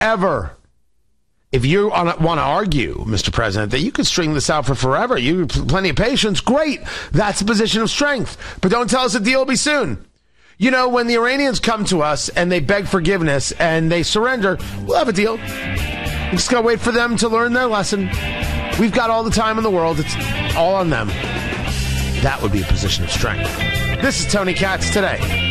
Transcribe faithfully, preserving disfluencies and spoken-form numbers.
forever. If you want to argue, Mister President, that you could string this out for forever, you have plenty of patience, great. That's a position of strength. But don't tell us the deal will be soon. You know, when the Iranians come to us and they beg forgiveness and they surrender, we'll have a deal. We just got to wait for them to learn their lesson. We've got all the time in the world. It's all on them. That would be a position of strength. This is Tony Katz today.